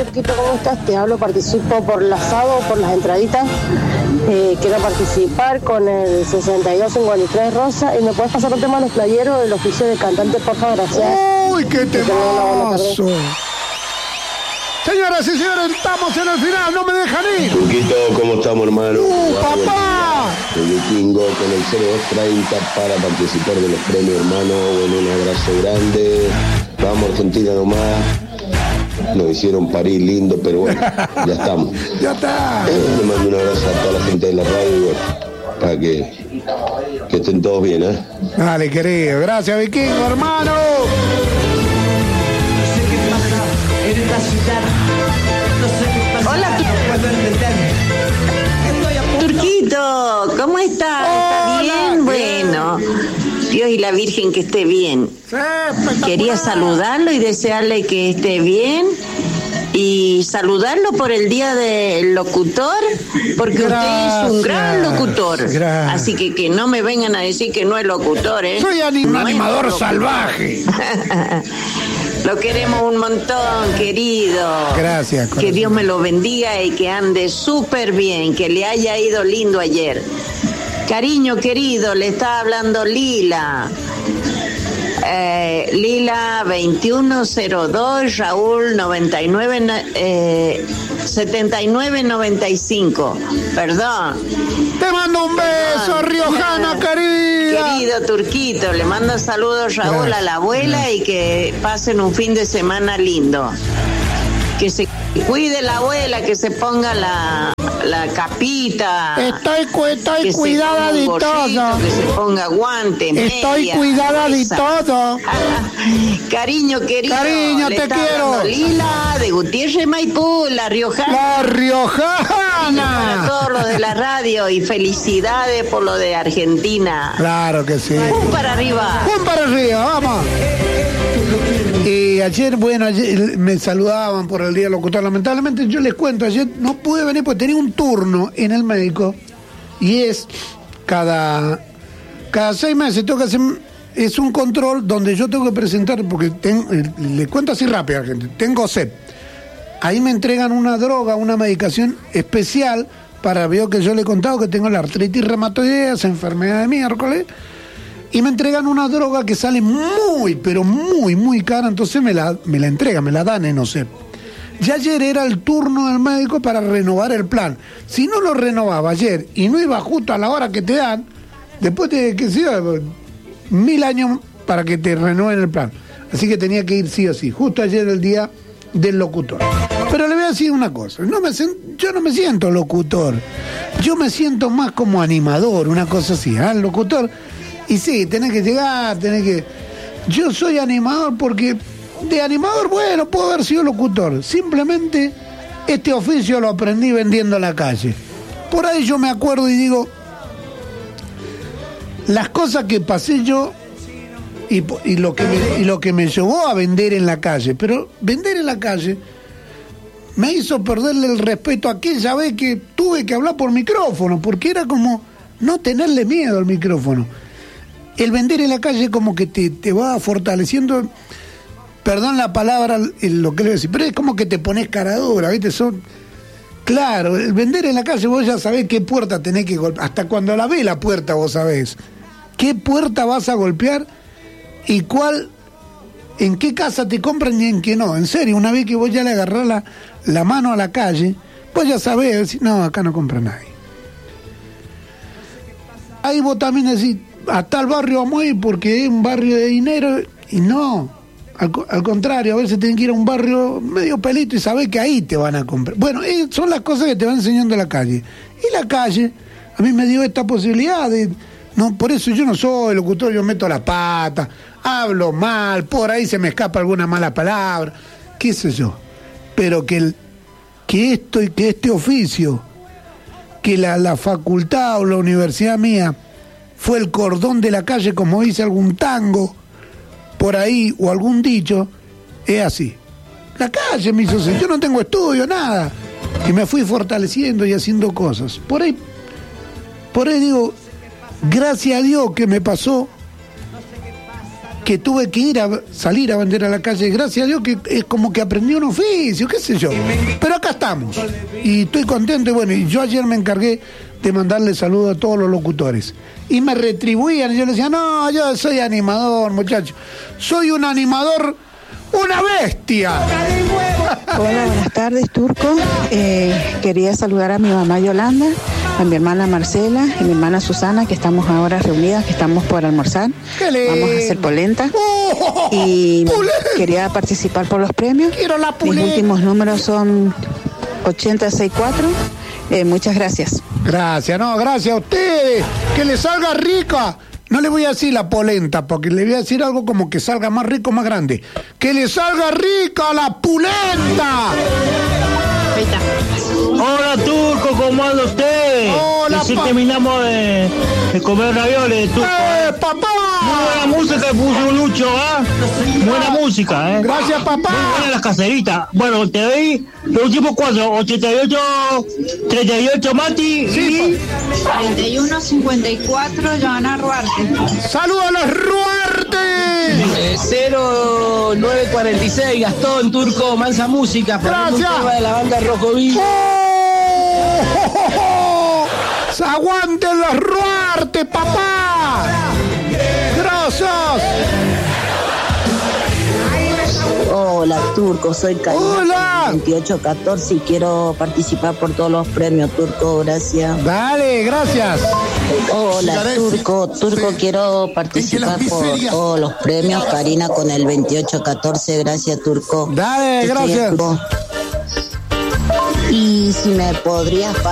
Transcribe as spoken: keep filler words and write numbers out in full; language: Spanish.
Turquito, ¿cómo estás? Te hablo, participo por el asado, por las entraditas. Eh, quiero participar con el sesenta y dos cincuenta y tres Rosa. ¿Y me puedes pasar un tema de los playeros del oficio de cantante, por favor? Gracias. ¡Uy, qué temazo! Señoras y señores, estamos en el final, no me dejan ir. Turquito, ¿cómo estamos, hermano? ¡Uh, papá! El vikingo con el cero dos treinta para participar de los premios, hermano. Bueno, un abrazo grande. Vamos, Argentina nomás. Nos hicieron parir lindo, pero bueno, ya estamos. Ya está. Le mando un abrazo a toda la gente de la radio, bueno, para que, que estén todos bien, ¿eh? Dale, querido. Gracias, vikingo, hermano. Hola, Turquito, ¿cómo estás? ¿Está bien? Bueno, Dios y la Virgen que esté bien. Quería saludarlo y desearle que esté bien y saludarlo por el día del locutor, porque Gracias. usted es un gran locutor. Gracias. Así que que no me vengan a decir que no es locutor, ¿eh? Soy anim- No un es animador locutor. salvaje. Lo queremos un montón, querido. Gracias, corazón. Que Dios me lo bendiga y que ande súper bien, que le haya ido lindo ayer. Cariño, querido, le está hablando Lila. Eh, Lila veintiuno cero dos, Raúl noventa y nueve, eh, setenta y nueve noventa y cinco. Perdón. Te mando un beso, Riojana, querida. Querido Turquito, le mando saludos, Raúl, Gracias. a la abuela y que pasen un fin de semana lindo. Que se cuide la abuela, que se ponga la, la capita. Estoy, cu- estoy que se cuidada ponga de un gorrito, todo. que se ponga guante, Estoy media, cuidada de gruesa. todo. Cariño, querido. Cariño, le te está quiero. hablando Lila, de Gutiérrez Maipú, La Riojana. La Para Riojana. todos los de la radio y felicidades por lo de Argentina. Claro que sí. ¡Pum para arriba! ¡Pum para arriba! ¡Vamos! Y ayer, bueno, ayer me saludaban por el día del locutor. Lamentablemente, yo les cuento, ayer no pude venir porque tenía un turno en el médico y es cada, cada seis meses tengo que hacer, es un control donde yo tengo que presentar, porque tengo, le cuento así rápido a la gente, tengo sed. Ahí me entregan una droga, una medicación especial para, veo que yo le he contado que tengo la artritis reumatoidea, esa enfermedad de miércoles, y me entregan una droga que sale muy, pero muy, muy cara, entonces me la, me la entregan, me la dan en OSEP. Ya ayer era el turno del médico para renovar el plan. Si no lo renovaba ayer y no iba justo a la hora que te dan, después de, qué sé yo, mil años para que te renueven el plan. Así que tenía que ir sí o sí. Justo ayer el día del locutor. Pero le voy a decir una cosa, no me, yo no me siento locutor, yo me siento más como animador, una cosa así, ¿eh? El locutor, y sí, tenés que llegar, tenés que... Yo soy animador porque de animador, bueno, puedo haber sido locutor, simplemente este oficio lo aprendí vendiendo en la calle. Por ahí yo me acuerdo y digo, las cosas que pasé yo y, y, lo que me, y lo que me llevó a vender en la calle, pero vender en la calle me hizo perderle el respeto a aquella vez que tuve que hablar por micrófono, porque era como no tenerle miedo al micrófono. El vender en la calle como que te, te va fortaleciendo, perdón la palabra, lo que le voy a decir, pero es como que te pones cara dura, ¿viste? Son, claro, el vender en la calle vos ya sabés qué puerta tenés que golpear, hasta cuando la ve la puerta vos sabés qué puerta vas a golpear y cuál, en qué casa te compran y en qué no. En serio, una vez que vos ya le agarrás la, la mano a la calle, vos ya sabés, no, acá no compra nadie. Ahí vos también decís, a tal barrio vamos a ir porque es un barrio de dinero, y no, al, al contrario, a veces tienen que ir a un barrio medio pelito y sabés que ahí te van a comprar. Bueno, eh, son las cosas que te va enseñando la calle. Y la calle a mí me dio esta posibilidad de, no, por eso yo no soy locutor, yo meto la pata, hablo mal, por ahí se me escapa alguna mala palabra, qué sé yo, pero que el, que esto y que este oficio, que la, la facultad o la universidad mía fue el cordón de la calle, como dice algún tango por ahí o algún dicho, es así. La calle me hizo ser, yo no tengo estudio, nada, y me fui fortaleciendo y haciendo cosas. Por ahí, por ahí digo, gracias a Dios que me pasó que tuve que ir a salir a vender a la calle. Gracias a Dios que es como que aprendí un oficio, qué sé yo. Pero acá estamos. Y estoy contento. Y bueno, y yo ayer me encargué de mandarle saludos a todos los locutores. Y me retribuían. Y yo les decía, no, yo soy animador, muchacho. Soy un animador, una bestia. Hola, buenas tardes, Turco. Eh, quería saludar a mi mamá Yolanda, a mi hermana Marcela y mi hermana Susana, que estamos ahora reunidas, que estamos por almorzar. Vamos a hacer polenta. Oh, y pulenta. Quería participar por los premios. Quiero la Mis pulenta. últimos números son ochenta sesenta y cuatro. Eh, muchas gracias. Gracias, no, gracias a ustedes. Que les salga rica. No le voy a decir la polenta, porque le voy a decir algo como que salga más rico, más grande. ¡Que le salga rica la pulenta! Ahí está. Hola, Turco, ¿cómo anda usted? Hola, Recién pa- terminamos de, de comer ravioles, Turco. ¡Eh, papá! Muy buena música que puso Lucho, ¿ah? Buena música, ¿eh? Gracias, Muy papá. buenas las caseritas. Bueno, te doy los últimos cuatro, ochenta y ocho, treinta y ocho, Mati, Sí, y... treinta y uno cincuenta y cuatro, Joana Ruarte. ¡Saludos a los Ruarte! Eh, cero nueve cuarenta y seis, Gastón, Turco, Mansa Música. ponemos un Gracias. tema de la banda Rojo Vivo. ¡Oh! ¡Aguanten los Ruarte, papá! ¡Grosos! Hola, Turco, soy Karina. Hola. veintiocho catorce y quiero participar por todos los premios, Turco, gracias. Dale, gracias. Hola, Turco, Turco, quiero participar por todos los premios. Karina con el veintiocho catorce, gracias, Turco. Dale, Estoy gracias. en- Y si me podrías